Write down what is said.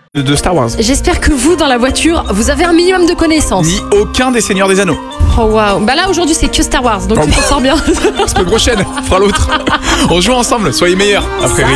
de Star Wars. J'espère que vous, dans la voiture, vous avez un minimum de connaissances. Ni aucun des Seigneurs des Anneaux. Oh waouh. Bah là, aujourd'hui, c'est que Star Wars, donc tu t'en sors bien. La semaine prochaine, on fera l'autre. On joue ensemble, soyez meilleurs après Rihanna.